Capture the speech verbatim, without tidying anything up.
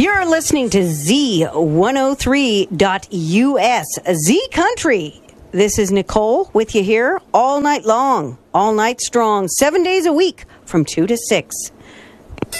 You're listening to Z one oh three dot U S, Z Country. This is Nicole with you here all night long, all night strong, seven days a week from two to six.